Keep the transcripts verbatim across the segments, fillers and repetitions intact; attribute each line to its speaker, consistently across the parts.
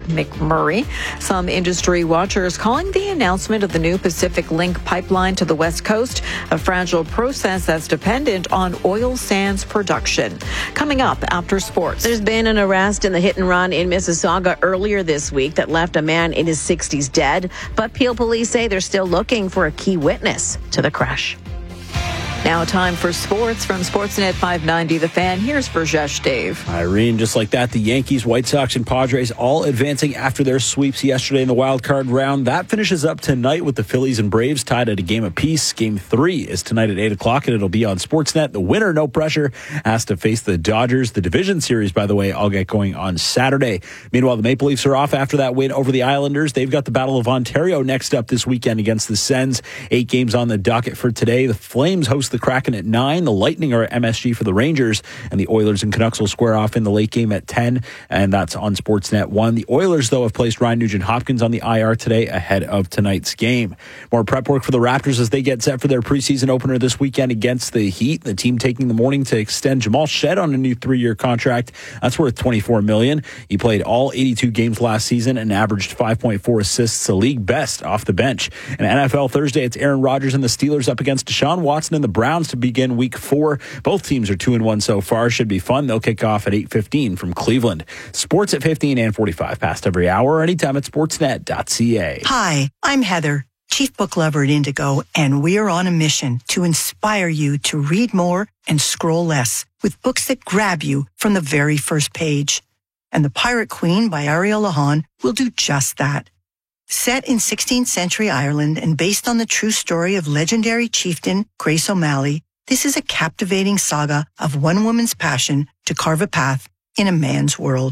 Speaker 1: McMurray. Some industry watchers calling the announcement of the new Pacific Link pipeline to the West Coast a fragile process that's dependent on oil sands production. Coming up after sports.
Speaker 2: There's been an arrest in the hit and run in Mississauga earlier this week that left a man in his sixties dead, but Peel police say they're still looking for a key witness to the crash.
Speaker 1: Now time for sports from Sportsnet five ninety The Fan. Here's Burjesh Dave.
Speaker 3: Irene, just like that, the Yankees, White Sox, and Padres all advancing after their sweeps yesterday in the wild card round. That finishes up tonight with the Phillies and Braves tied at a game apiece. Game three is tonight at eight o'clock, and it'll be on Sportsnet. The winner, no pressure, has to face the Dodgers. The division series, by the way, all get going on Saturday. Meanwhile, the Maple Leafs are off after that win over the Islanders. They've got the Battle of Ontario next up this weekend against the Sens. Eight games on the docket for today. The Flames host the Kraken at nine. The Lightning are at M S G for the Rangers, and the Oilers and Canucks will square off in the late game at ten, and that's on Sportsnet one. The Oilers, though, have placed Ryan Nugent-Hopkins on the I R today ahead of tonight's game. More prep work for the Raptors as they get set for their preseason opener this weekend against the Heat. The team taking the morning to extend Jamal Shed on a new three-year contract. That's worth twenty-four million dollars. He played all eighty-two games last season and averaged five point four assists, a league best off the bench. And N F L Thursday, it's Aaron Rodgers and the Steelers up against Deshaun Watson and the Browns to begin week four. Both teams are two and one so far. Should be fun. They'll kick off at eight fifteen from Cleveland. Sports at fifteen and forty-five past every hour, anytime at sportsnet dot c a.
Speaker 4: Hi, I'm Heather, Chief Book Lover at Indigo, and we are on a mission to inspire you to read more and scroll less with books that grab you from the very first page. And The Pirate Queen by Ariel Lahan will do just that. Set in sixteenth century Ireland and based on the true story of legendary chieftain Grace O'Malley, this is a captivating saga of one woman's passion to carve a path in a man's world.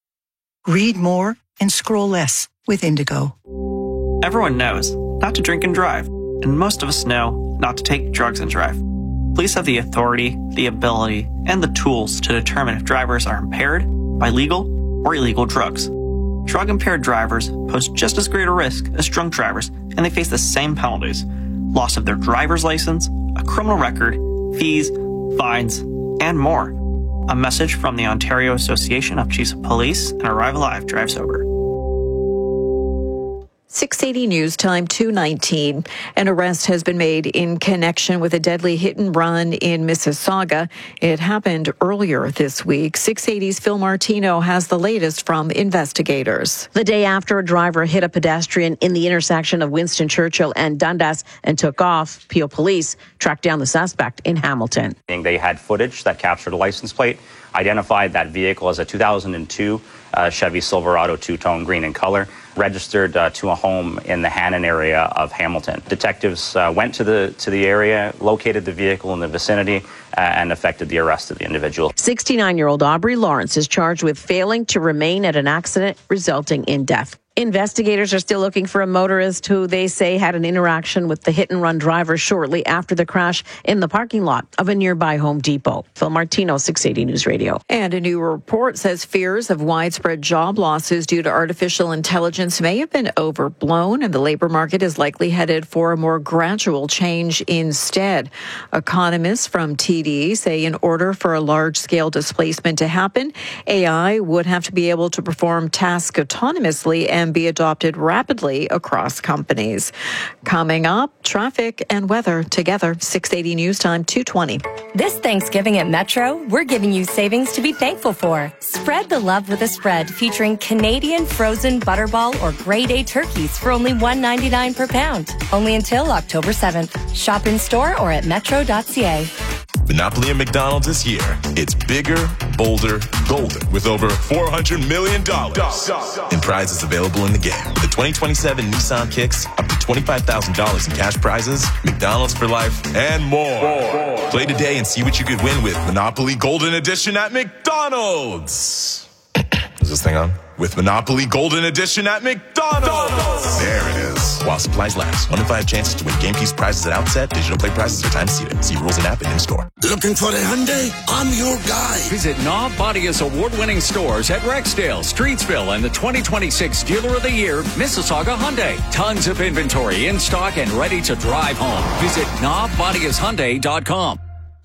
Speaker 4: Read more and scroll less with Indigo.
Speaker 5: Everyone knows not to drink and drive, and most of us know not to take drugs and drive. Police have the authority, the ability, and the tools to determine if drivers are impaired by legal or illegal drugs. Drug-impaired drivers pose just as great a risk as drunk drivers, and they face the same penalties: loss of their driver's license, a criminal record, fees, fines, and more. A message from the Ontario Association of Chiefs of Police and Arrive Alive Drive Sober.
Speaker 1: six eighty News Time, two nineteen. An arrest has been made in connection with a deadly hit and run in Mississauga. It happened earlier this week. six eighty's Phil Martino has the latest from investigators.
Speaker 2: The day after a driver hit a pedestrian in the intersection of Winston Churchill and Dundas and took off, Peel Police tracked down the suspect in Hamilton.
Speaker 6: They had footage that captured a license plate, identified that vehicle as a two thousand two uh, Chevy Silverado two-tone green in color, registered uh, to a home in the Hannon area of Hamilton. Detectives uh, went to the to the area, located the vehicle in the vicinity, uh, and effected the arrest of the individual.
Speaker 2: sixty-nine-year-old Aubrey Lawrence is charged with failing to remain at an accident resulting in death. Investigators are still looking for a motorist who they say had an interaction with the hit-and-run driver shortly after the crash in the parking lot of a nearby Home Depot. Phil Martino, six eighty News Radio.
Speaker 1: And a new report says fears of widespread job losses due to artificial intelligence may have been overblown, and the labor market is likely headed for a more gradual change instead. Economists from T D E say in order for a large-scale displacement to happen, A I would have to be able to perform tasks autonomously and be adopted rapidly across companies. Coming up, traffic and weather together. six eighty News Time, two twenty.
Speaker 7: This Thanksgiving at Metro, we're giving you savings to be thankful for. Spread the love with a spread featuring Canadian frozen butterball or grade A turkeys for only one ninety-nine per pound. Only until October seventh. Shop in store or at metro dot c a.
Speaker 8: Monopoly at McDonald's this year. It's bigger, bolder, golden with over four hundred million dollars in prizes available in the game. With the twenty twenty-seven Nissan Kicks, up to twenty-five thousand dollars in cash prizes, McDonald's for life, and more. more. Play today and see what you could win with Monopoly Golden Edition at McDonald's. Is this thing on? With Monopoly Golden Edition at McDonald's. There it is. While supplies last. One in five chances to win game piece prizes at outset. Digital play prizes are time seated. See rules and app and in-store.
Speaker 9: Looking for a Hyundai? I'm your guy.
Speaker 10: Visit Knob Bodius award-winning stores at Rexdale, Streetsville, and the twenty twenty-six Dealer of the Year, Mississauga Hyundai. Tons of inventory in stock and ready to drive home. Visit knob bodius hyundai dot com.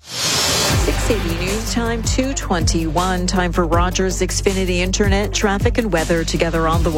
Speaker 1: six eighty News Time, two twenty-one. Time for Rogers Xfinity Internet, traffic and weather together on the